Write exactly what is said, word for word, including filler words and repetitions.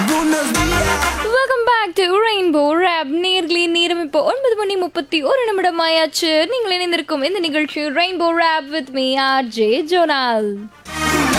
Welcome back to rainbow rape. நேர்களின் நேரம் இப்போ ஒன்பது மணி முப்பத்தி ஒரு நிமிடம் ஆயாச்சு. நீங்கள் இணைந்திருக்கும் இந்த நிகழ்ச்சி rainbow rape with me R J zonal.